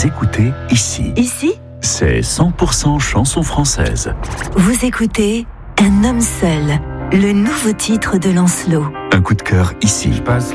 Vous écoutez ici. Ici, C'est 100% chanson française. vous écoutez Un homme seul, le nouveau titre de Lancelot. Un coup de cœur ici. Je passe